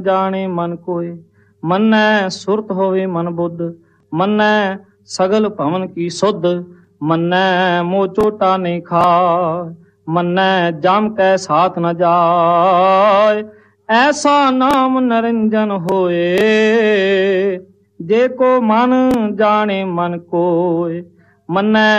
ਜਾਣੇ ਮਨ ਕੋਏ। ਮੰਨੈ ਸੁਰਤ ਹੋਵੇ ਮਨ ਬੁੱਧ, ਮੰਨੈ ਸਗਲ ਭਵਨ ਕੀ ਸੁਧ। ਮੰਨੈ ਮੋਹ ਚੋਟਾ ਨਹੀਂ ਖਾਏ, ਮੰਨੈ ਜਮ ਕੈ ਸਾਥ ਨ ਜਾਏ। ਐਸਾ ਨਾਮ ਨਿਰੰਜਨ ਹੋਏ, ਜੇ ਕੋ ਮਨ ਜਾਣੇ ਮਨ ਕੋਏ। ਮੰਨੈ